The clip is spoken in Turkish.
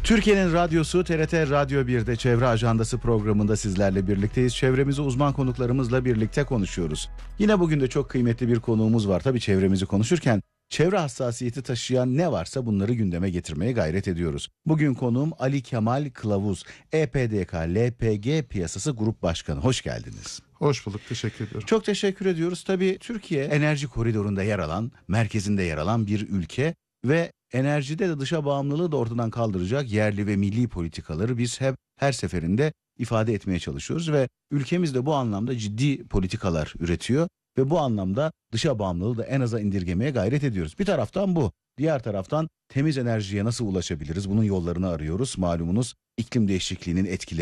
Türkiye'nin radyosu TRT Radyo 1'de Çevre Ajandası programında sizlerle birlikteyiz. Çevremizi uzman konuklarımızla birlikte konuşuyoruz. Yine bugün de çok kıymetli bir konuğumuz var. Tabii çevremizi konuşurken çevre hassasiyeti taşıyan ne varsa bunları gündeme getirmeye gayret ediyoruz. Bugün konuğum Ali Kemal Kılavuz, EPDK LPG Piyasası Grup Başkanı. Hoş geldiniz. Hoş bulduk, teşekkür ediyorum. Çok teşekkür ediyoruz. Tabii Türkiye enerji koridorunda yer alan, merkezinde yer alan bir ülke ve enerjide de dışa bağımlılığı da ortadan kaldıracak yerli ve milli politikaları biz hep her seferinde ifade etmeye çalışıyoruz ve ülkemiz de bu anlamda ciddi politikalar üretiyor ve bu anlamda dışa bağımlılığı da en aza indirgemeye gayret ediyoruz. Bir taraftan bu, diğer taraftan temiz enerjiye nasıl ulaşabiliriz? Bunun yollarını arıyoruz. Malumunuz iklim değişikliğinin etkileri